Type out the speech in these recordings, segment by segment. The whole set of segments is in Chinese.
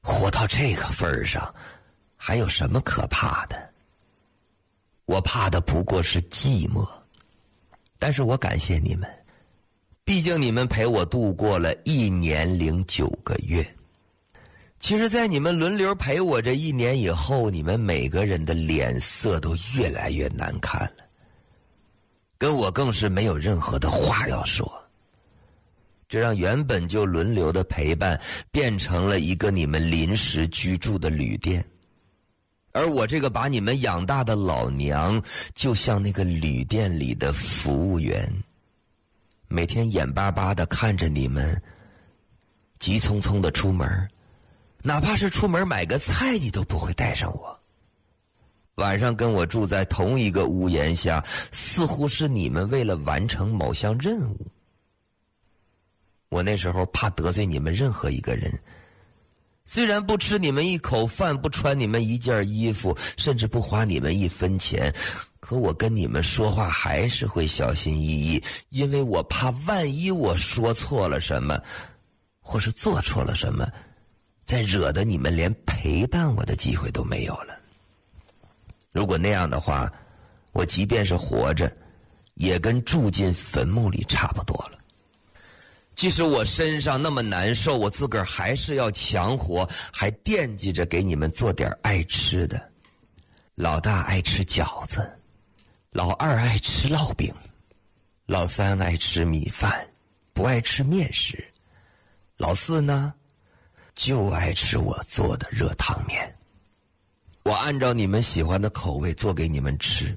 活到这个份儿上，还有什么可怕的？我怕的不过是寂寞。但是我感谢你们，毕竟你们陪我度过了1年09个月。其实在你们轮流陪我这1年以后，你们每个人的脸色都越来越难看了，跟我更是没有任何的话要说。这让原本就轮流的陪伴变成了一个你们临时居住的旅店，而我这个把你们养大的老娘就像那个旅店里的服务员，每天眼巴巴地看着你们急匆匆地出门，哪怕是出门买个菜你都不会带上我。晚上跟我住在同一个屋檐下，似乎是你们为了完成某项任务。我那时候怕得罪你们任何一个人，虽然不吃你们一口饭，不穿你们一件衣服，甚至不花你们1分钱，可我跟你们说话还是会小心翼翼，因为我怕万一我说错了什么，或是做错了什么，再惹得你们连陪伴我的机会都没有了。如果那样的话，我即便是活着，也跟住进坟墓里差不多了。即使我身上那么难受，我自个儿还是要强活，还惦记着给你们做点爱吃的。老大爱吃饺子，老二爱吃烙饼，老三爱吃米饭，不爱吃面食，老四呢，就爱吃我做的热汤面。我按照你们喜欢的口味做给你们吃。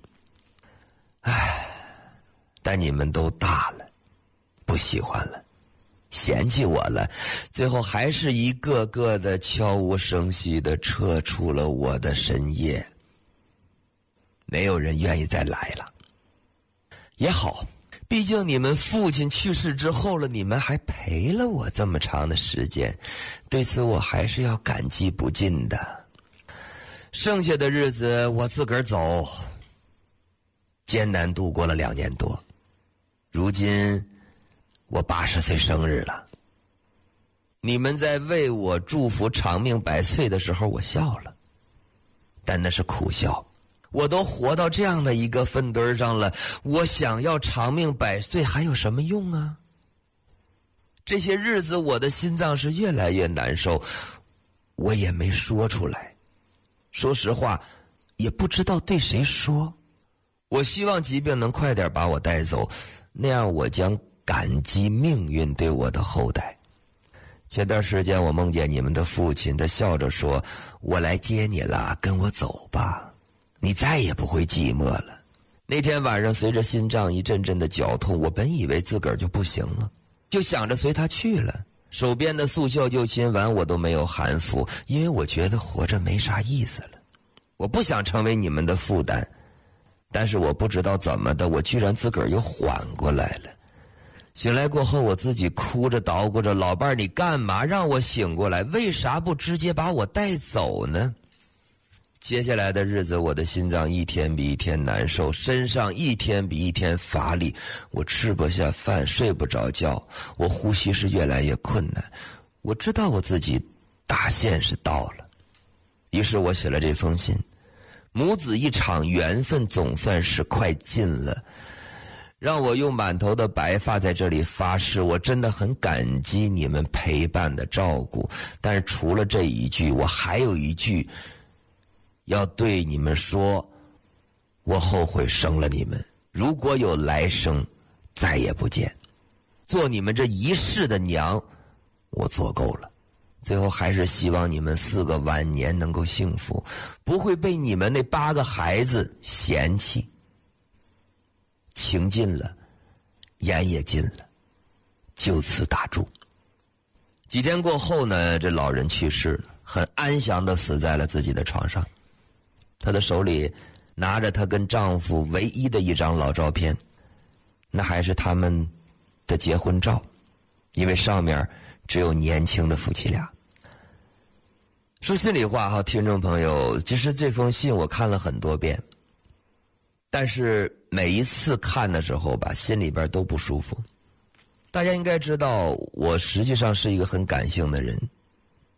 但你们都大了，不喜欢了，嫌弃我了，最后还是一个个的悄无声息地撤出了我的深夜。没有人愿意再来了。也好，毕竟你们父亲去世之后了，你们还陪了我这么长的时间，对此我还是要感激不尽的。剩下的日子我自个儿走，艰难度过了2年多。如今我80岁生日了，你们在为我祝福长命百岁的时候，我笑了，但那是苦笑。我都活到这样的一个分堆上了，我想要长命百岁还有什么用啊？这些日子我的心脏是越来越难受，我也没说出来。说实话，也不知道对谁说。我希望疾病能快点把我带走，那样我将感激命运对我的厚待。前段时间我梦见你们的父亲，他笑着说，我来接你了，跟我走吧，你再也不会寂寞了。那天晚上随着心脏一阵阵的绞痛，我本以为自个儿就不行了，就想着随他去了。手边的速效救心丸我都没有含服，因为我觉得活着没啥意思了。我不想成为你们的负担，但是我不知道怎么的，我居然自个儿又缓过来了。醒来过后，我自己哭着捣鼓着，老伴儿，你干嘛让我醒过来？为啥不直接把我带走呢？接下来的日子，我的心脏一天比一天难受，身上一天比一天乏力，我吃不下饭，睡不着觉，我呼吸是越来越困难。我知道我自己大限是到了，于是我写了这封信。母子一场缘分总算是快尽了，让我用满头的白发在这里发誓，我真的很感激你们陪伴的照顾。但是除了这一句，我还有一句要对你们说，我后悔生了你们，如果有来生，再也不见。做你们这一世的娘，我做够了。最后还是希望你们4个晚年能够幸福，不会被你们那8个孩子嫌弃。情尽了，言也尽了，就此打住。几天过后呢，这老人去世了，很安详地死在了自己的床上。她的手里拿着她跟丈夫唯一的一张老照片，那还是他们的结婚照，因为上面只有年轻的夫妻俩。说心里话哈，听众朋友，其实这封信我看了很多遍，但是每一次看的时候吧，心里边都不舒服。大家应该知道，我实际上是一个很感性的人，